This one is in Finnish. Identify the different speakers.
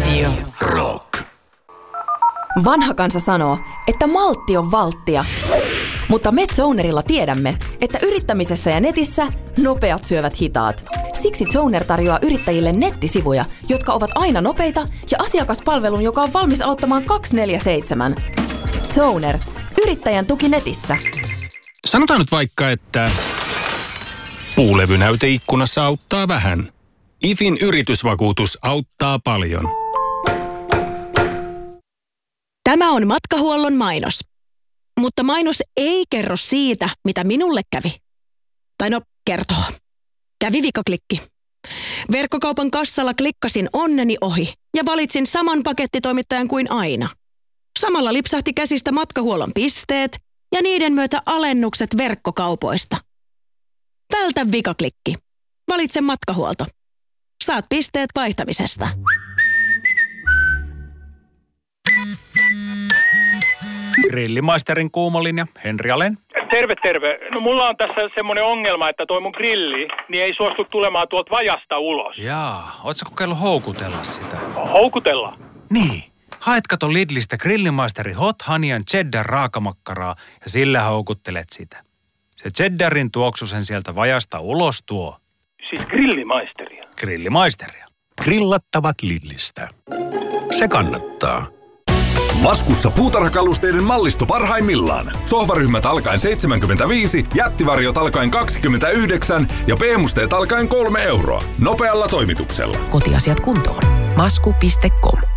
Speaker 1: Radio
Speaker 2: Rock.
Speaker 3: Vanha kansa sanoo, että maltti on valttia. Mutta me Zonerilla tiedämme, että yrittämisessä ja netissä nopeat syövät hitaat. Siksi Zoner tarjoaa yrittäjille nettisivuja, jotka ovat aina nopeita ja asiakaspalvelun, joka on valmis auttamaan 24/7. Zoner. Yrittäjän tuki netissä.
Speaker 4: Sanotaan nyt vaikka, että puulevynäyte ikkunassa auttaa vähän. IFin yritysvakuutus auttaa paljon.
Speaker 5: Tämä on Matkahuollon mainos. Mutta mainos ei kerro siitä, mitä minulle kävi. Tai no, kertoo. Kävi vikaklikki. Verkkokaupan kassalla klikkasin onneni ohi ja valitsin saman pakettitoimittajan kuin aina. Samalla lipsahti käsistä Matkahuollon pisteet ja niiden myötä alennukset verkkokaupoista. Vältä vikaklikki. Valitse Matkahuolto. Saat pisteet vaihtamisesta.
Speaker 6: Grillimaisterin kuumolinja, Henri Alen.
Speaker 7: Terve. No mulla on tässä semmoinen ongelma, että toi mun grilli niin ei suostu tulemaan tuolta vajasta ulos.
Speaker 6: Jaa, ootko kokeillut houkutella sitä?
Speaker 7: Houkutella?
Speaker 6: Niin. Haet kato Lidlistä Grillimaisteri Hot Honey Cheddar raakamakkaraa ja sillä houkuttelet sitä. Se cheddarin tuoksu sen sieltä vajasta ulos tuo.
Speaker 7: Siis grillimaisteria?
Speaker 6: Grillimaisteria.
Speaker 2: Grillattavat Lidlistä. Se kannattaa.
Speaker 8: Laskussa puutarhakalusteiden mallisto parhaimmillaan. Sohvaryhmät alkaen 75, jättivarjot alkaen 29 ja p-musteet alkaen 3 euroa. Nopealla toimituksella.
Speaker 1: Kotiasiat kuntoon. Masku.com